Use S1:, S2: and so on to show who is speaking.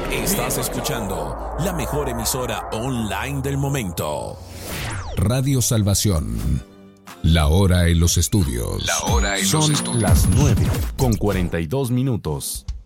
S1: Estás escuchando la mejor emisora online del momento.
S2: Radio Salvación. La hora en los estudios.
S3: Son las 9:42.